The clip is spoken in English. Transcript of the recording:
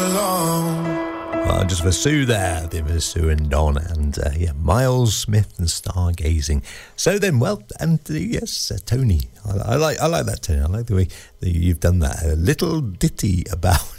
Well, just for Sue there, there was Sue and Don, and Miles Smith and Stargazing. So then, well, and yes, Tony, I like that, Tony. I like the way that you've done that. A little ditty about